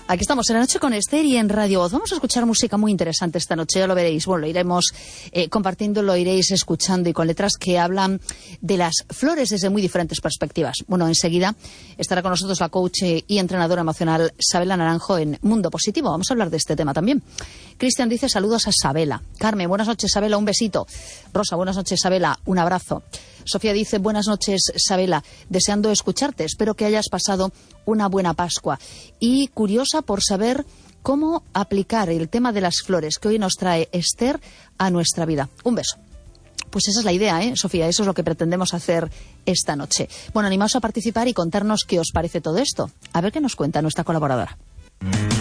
Aquí estamos en La Noche con Esther y en Radio Voz. Vamos a escuchar música muy interesante esta noche, ya lo veréis. Bueno, lo iremos compartiendo, lo iréis escuchando y con letras que hablan de las flores desde muy diferentes perspectivas. Bueno, enseguida estará con nosotros la coach y entrenadora emocional Sabela Naranjo en Mundo Positivo. Vamos a hablar de este tema también. Cristian dice saludos a Sabela. Carmen, buenas noches, Sabela, un besito. Rosa, buenas noches, Sabela, un abrazo. Sofía dice, buenas noches, Sabela, deseando escucharte. Espero que hayas pasado una buena Pascua. Y curiosa por saber cómo aplicar el tema de las flores que hoy nos trae Esther a nuestra vida. Un beso. Pues esa es la idea, Sofía, eso es lo que pretendemos hacer esta noche. Bueno, animaos a participar y contarnos qué os parece todo esto. A ver qué nos cuenta nuestra colaboradora.